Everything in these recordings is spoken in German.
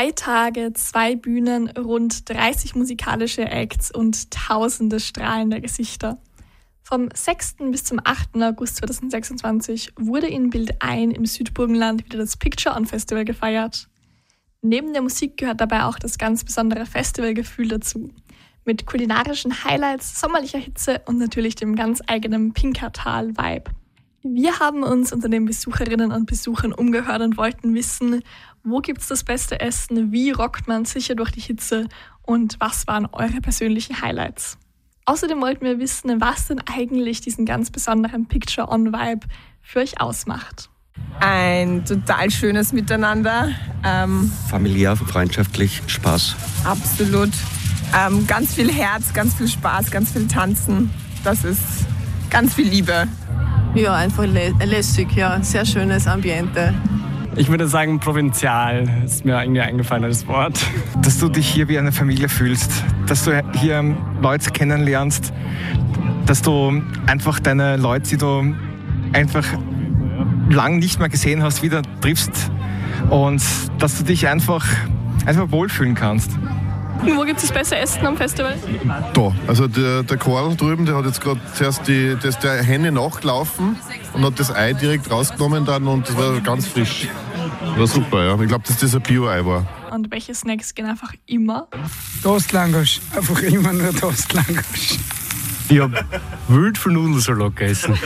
2 Tage, 2 Bühnen, rund 30 musikalische Acts und tausende strahlender Gesichter. Vom 6. bis zum 8. August 2026 wurde in Bildein im Südburgenland wieder das Picture On Festival gefeiert. Neben der Musik gehört dabei auch das ganz besondere Festivalgefühl dazu. Mit kulinarischen Highlights, sommerlicher Hitze und natürlich dem ganz eigenen Pinkertal-Vibe. Wir haben uns unter den Besucherinnen und Besuchern umgehört und wollten wissen, wo gibt's das beste Essen, wie rockt man sicher durch die Hitze und was waren eure persönlichen Highlights? Außerdem wollten wir wissen, was denn eigentlich diesen ganz besonderen Picture-On-Vibe für euch ausmacht. Ein total schönes Miteinander. Familiär, freundschaftlich, Spaß. Absolut. Ganz viel Herz, ganz viel Spaß, ganz viel Tanzen. Das ist ganz viel Liebe. Ja, einfach lässig, ja. Sehr schönes Ambiente. Ich würde sagen provinzial, ist mir irgendwie eingefallen als Wort. Dass du dich hier wie eine Familie fühlst, dass du hier Leute kennenlernst, dass du einfach deine Leute, die du einfach lang nicht mehr gesehen hast, wieder triffst und dass du dich einfach wohlfühlen kannst. Wo gibt es das beste Essen am Festival? Da, also der Karl drüben, der hat jetzt gerade zuerst der Henne nachgelaufen und hat das Ei direkt rausgenommen dann und das war ganz frisch. War super, ja. Ich glaube, dass das ein Bio-Ei war. Und welche Snacks gehen einfach immer? Toastlangosch, einfach immer nur Toastlangosch. Ich habe Wildflnudelsalat gegessen.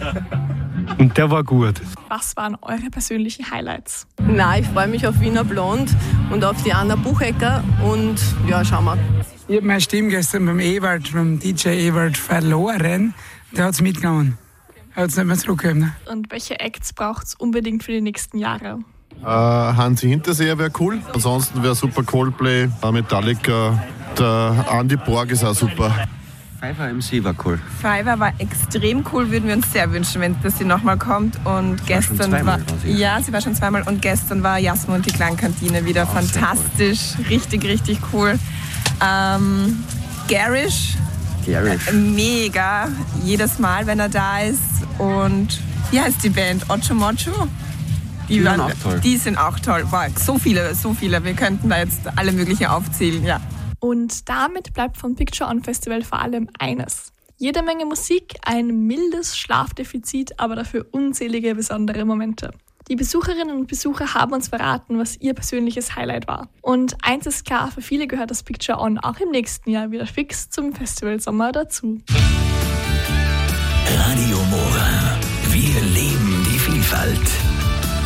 Und der war gut. Was waren eure persönlichen Highlights? Na, ich freue mich auf Wiener Blond und auf die Anna Buchecker und ja, schauen wir. Ich habe meine Stimme gestern beim DJ Ewald verloren. Der hat es mitgenommen. Er hat es nicht mehr zurückgegeben. Und welche Acts braucht es unbedingt für die nächsten Jahre? Hansi Hinterseher wäre cool. Ansonsten wäre super Coldplay, Metallica. Der Andy Borg ist auch super. Fiverr MC war cool. Fiverr war extrem cool, würden wir uns sehr wünschen, wenn das sie nochmal kommt. Und gestern war sie war schon zweimal und gestern war Jasmo und die Klangkantine wieder fantastisch, richtig, richtig cool. Garish, mega, jedes Mal, wenn er da ist. Und wie heißt die Band? Ocho Mocho? Die sind auch toll. Wow, so viele. Wir könnten da jetzt alle möglichen aufzählen, ja. Und damit bleibt vom Picture On Festival vor allem eines. Jede Menge Musik, ein mildes Schlafdefizit, aber dafür unzählige besondere Momente. Die Besucherinnen und Besucher haben uns verraten, was ihr persönliches Highlight war. Und eins ist klar, für viele gehört das Picture On auch im nächsten Jahr wieder fix zum Festivalsommer dazu. Radio Mora. Wir leben die Vielfalt.